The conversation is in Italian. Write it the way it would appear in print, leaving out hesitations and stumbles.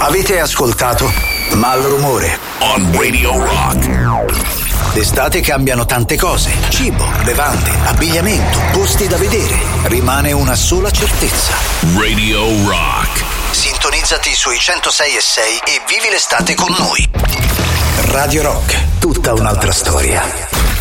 Avete ascoltato Malrumore on Radio Rock. D'estate cambiano tante cose: cibo, bevande, abbigliamento, posti da vedere. Rimane una sola certezza: Radio Rock. Sintonizzati sui 106.6 e vivi l'estate con noi. Radio Rock, tutta un'altra storia.